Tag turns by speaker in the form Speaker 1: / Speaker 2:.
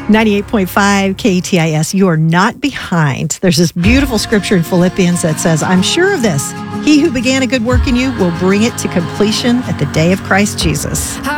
Speaker 1: 98.5 KTIS, you are not behind. There's this beautiful scripture in Philippians that says, I'm sure of this. He who began a good work in you will bring it to completion at the day of Christ Jesus.